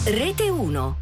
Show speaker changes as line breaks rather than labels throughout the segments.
Rete 1.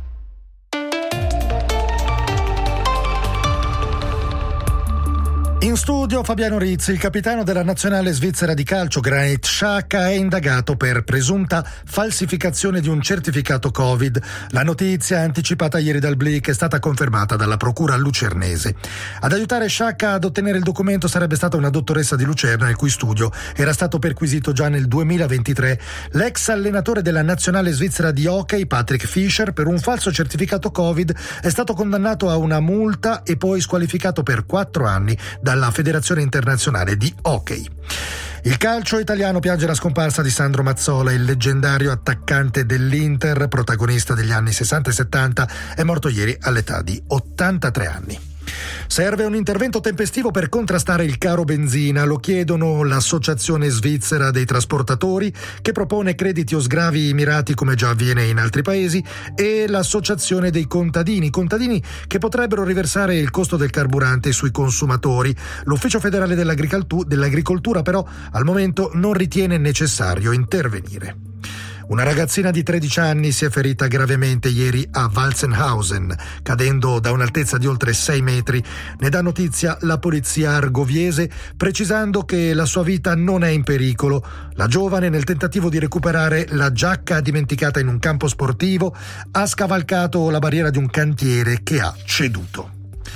In studio Fabiano Rizzi, il capitano della nazionale svizzera di calcio Granit Xhaka è indagato per presunta falsificazione di un certificato Covid. La notizia, anticipata ieri dal Blick, è stata confermata dalla procura lucernese. Ad aiutare Xhaka ad ottenere il documento sarebbe stata una dottoressa di Lucerna, il cui studio era stato perquisito già nel 2023. L'ex allenatore della nazionale svizzera di hockey, Patrick Fischer, per un falso certificato Covid è stato condannato a una multa e poi squalificato per 4 anni dalla Federazione Internazionale di Hockey. Il calcio italiano piange la scomparsa di Sandro Mazzola, il leggendario attaccante dell'Inter, protagonista degli anni 60 e 70, è morto ieri all'età di 83 anni. Serve un intervento tempestivo per contrastare il caro benzina, lo chiedono l'Associazione Svizzera dei Trasportatori, che propone crediti o sgravi mirati come già avviene in altri paesi, e l'Associazione dei contadini che potrebbero riversare il costo del carburante sui consumatori. L'Ufficio federale dell'agricoltura però al momento non ritiene necessario intervenire. Una ragazzina di 13 anni si è ferita gravemente ieri a Walzenhausen, cadendo da un'altezza di oltre 6 metri. Ne dà notizia la polizia argoviese, precisando che la sua vita non è in pericolo. La giovane, nel tentativo di recuperare la giacca dimenticata in un campo sportivo, ha scavalcato la barriera di un cantiere che ha ceduto.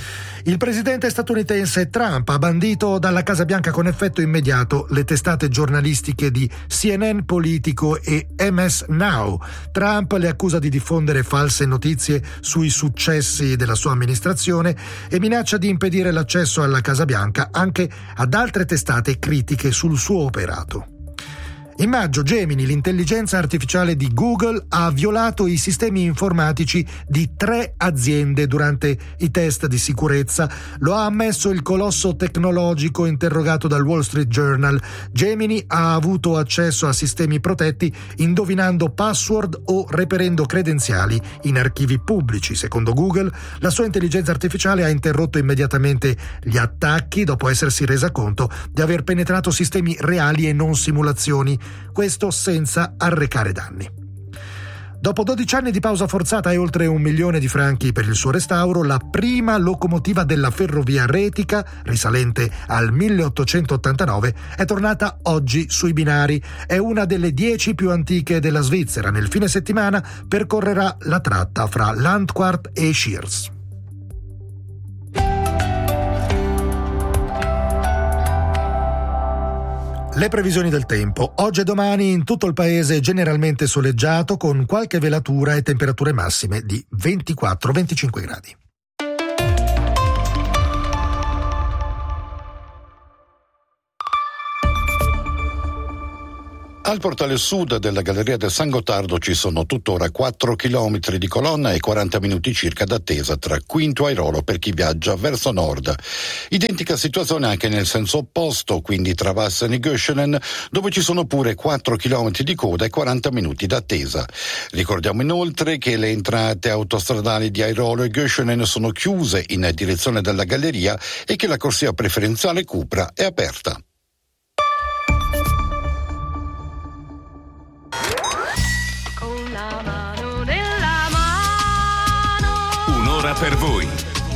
Il presidente statunitense Trump ha bandito dalla Casa Bianca con effetto immediato le testate giornalistiche di CNN Politico e MS Now. Trump le accusa di diffondere false notizie sui successi della sua amministrazione e minaccia di impedire l'accesso alla Casa Bianca anche ad altre testate critiche sul suo operato. In maggio Gemini, l'intelligenza artificiale di Google, ha violato i sistemi informatici di 3 aziende durante i test di sicurezza. Lo ha ammesso il colosso tecnologico interrogato dal Wall Street Journal. Gemini ha avuto accesso a sistemi protetti indovinando password o reperendo credenziali in archivi pubblici. Secondo Google, la sua intelligenza artificiale ha interrotto immediatamente gli attacchi dopo essersi resa conto di aver penetrato sistemi reali e non simulazioni. Questo senza arrecare danni. Dopo 12 anni di pausa forzata e oltre 1 milione di franchi per il suo restauro, la prima locomotiva della ferrovia retica, risalente al 1889, è tornata oggi sui binari. È una delle 10 più antiche della Svizzera. Nel fine settimana percorrerà la tratta fra Landquart e Schiers. Le previsioni del tempo. Oggi e domani in tutto il paese generalmente soleggiato, con qualche velatura e temperature massime di 24-25 gradi.
Al portale sud della Galleria del San Gottardo ci sono tuttora 4 chilometri di colonna e 40 minuti circa d'attesa tra Quinto Airolo per chi viaggia verso nord. Identica situazione anche nel senso opposto, quindi tra Vassen e Göschenen, dove ci sono pure 4 chilometri di coda e 40 minuti d'attesa. Ricordiamo inoltre che le entrate autostradali di Airolo e Göschenen sono chiuse in direzione della galleria e che la corsia preferenziale Cupra è aperta.
Un'ora per voi.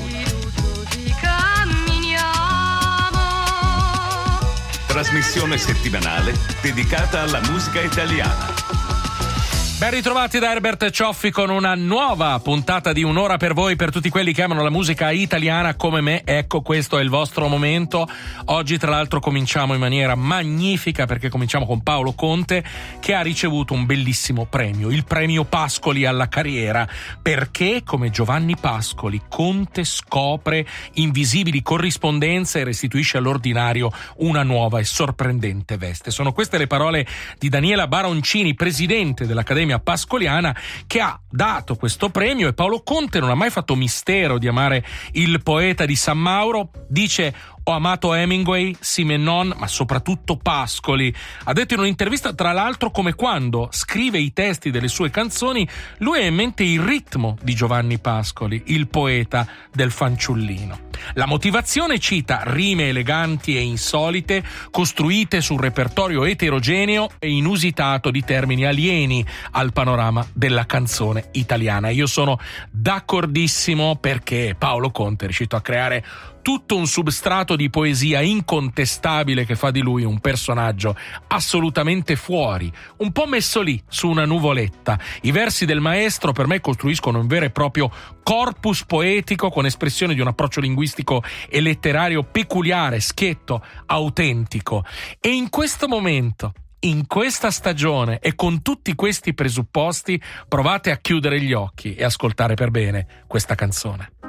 Trasmissione settimanale dedicata alla musica italiana.
Ben ritrovati da Herbert Cioffi con una nuova puntata di Un'ora per voi, per tutti quelli che amano la musica italiana come me. Ecco, questo è il vostro momento. Oggi tra l'altro cominciamo in maniera magnifica, perché cominciamo con Paolo Conte, che ha ricevuto un bellissimo premio, il premio Pascoli alla carriera, perché come Giovanni Pascoli Conte scopre invisibili corrispondenze e restituisce all'ordinario una nuova e sorprendente veste. Sono queste le parole di Daniela Baroncini, presidente dell'Accademia Pascoliana, che ha dato questo premio, e Paolo Conte non ha mai fatto mistero di amare il poeta di San Mauro. Dice: Ho amato Hemingway, Simenon, ma soprattutto Pascoli. Ha detto in un'intervista, tra l'altro, come quando scrive i testi delle sue canzoni, lui ha in mente il ritmo di Giovanni Pascoli, il poeta del fanciullino. La motivazione cita rime eleganti e insolite, costruite su un repertorio eterogeneo e inusitato di termini alieni al panorama della canzone italiana. Io sono d'accordissimo, perché Paolo Conte è riuscito a creare tutto un substrato di poesia incontestabile che fa di lui un personaggio assolutamente fuori, un po' messo lì su una nuvoletta. I versi del maestro per me costruiscono un vero e proprio corpus poetico con espressione di un approccio linguistico e letterario peculiare, schietto, autentico. E in questo momento, in questa stagione e con tutti questi presupposti, provate a chiudere gli occhi e ascoltare per bene questa canzone.